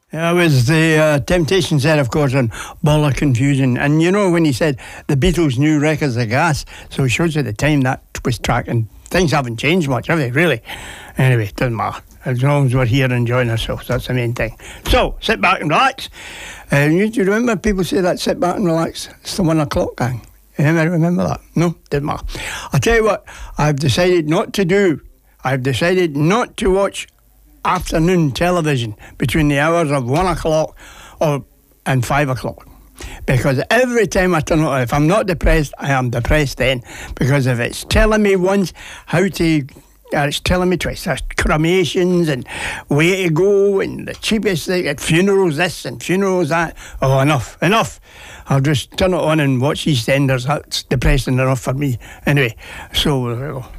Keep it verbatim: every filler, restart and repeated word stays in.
It was the uh, Temptations there, of course, on Ball of Confusion. And you know when he said the Beatles knew records of gas, so it shows at the time that was tracking. Things haven't changed much, have they, really? Anyway, it doesn't matter. As long as we're here enjoying ourselves, that's the main thing. So, sit back and relax. Uh, you, do you remember people say that, sit back and relax? It's the one o'clock gang. You never remember that? No, didn't matter. I'll tell you what, I've decided not to do. I've decided not to watch afternoon television between the hours of one o'clock or and five o'clock, because every time I turn it on, if I'm not depressed, I am depressed then, because if it's telling me once how to, uh, it's telling me twice, there's cremations and way to go and the cheapest thing at funerals this and funerals that. Oh, enough, enough. I'll just turn it on and watch EastEnders. That's depressing enough for me. Anyway, so there we go.